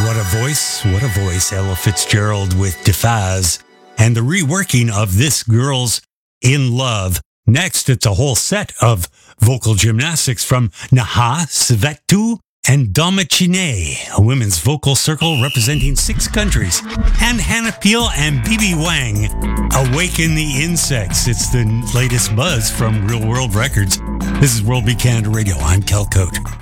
What a voice. Ella Fitzgerald with Defaz and the reworking of This Girl's in Love. Next, it's a whole set of vocal gymnastics from Naha Svetu and Domachine, a women's vocal circle representing 6 countries, and Hannah Peel and Bibi Wang, Awaken the Insects. It's the latest buzz from Real World Records. This is World Beat Canada Radio. I'm Kel Cote.